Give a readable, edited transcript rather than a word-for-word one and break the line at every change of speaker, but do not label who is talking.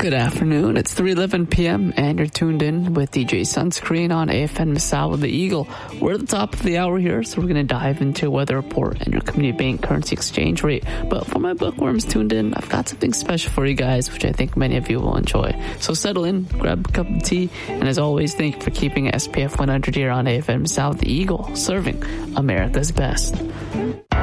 Good afternoon. It's 3:11 p.m. and you're tuned in with DJ Sunscreen on AFN Masao with the Eagle. We're at the top of the hour here, so we're going to dive into weather report and your community bank currency exchange rate. But for my bookworms tuned in, I've got something special for you guys, which I think many of you will enjoy. So settle in, grab a cup of tea, and as always, thank you for keeping SPF 100 here on AFN Masao with the Eagle, serving America's best.